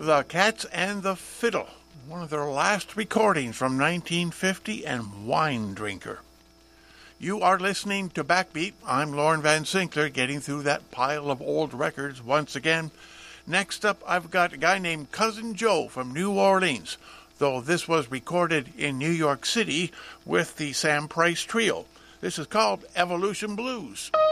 The Cats and the Fiddle, one of their last recordings from 1950, and Wine Drinker. You are listening to Backbeat. I'm Lauren Van Sinkler, getting through that pile of old records once again. Next up, I've got a guy named Cousin Joe from New Orleans, though this was recorded in New York City with the Sam Price Trio. This is called Evolution Blues.